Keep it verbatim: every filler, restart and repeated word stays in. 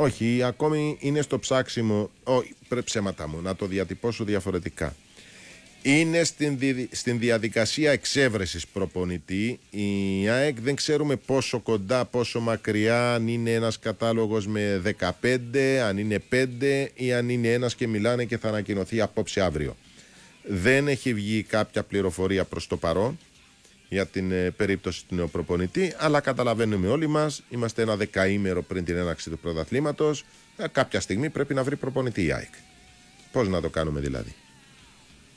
Όχι, ακόμη είναι στο ψάξιμο. Όχι, πρέπει ψέματα μου, να το διατυπώσω διαφορετικά. Είναι στην, δι... στην διαδικασία εξέβρεσης προπονητή. Η ΑΕΚ δεν ξέρουμε πόσο κοντά, πόσο μακριά, αν είναι ένας κατάλογος με δεκαπέντε, αν είναι πέντε ή αν είναι ένας και μιλάνε και θα ανακοινωθεί απόψε αύριο. Δεν έχει βγει κάποια πληροφορία προς το παρόν για την ε, περίπτωση του νέου προπονητή, αλλά καταλαβαίνουμε όλοι μας, είμαστε ένα δεκαήμερο πριν την έναρξη του πρωταθλήματος, ε, κάποια στιγμή πρέπει να βρει προπονητή η ΑΕΚ. Πώς να το κάνουμε δηλαδή?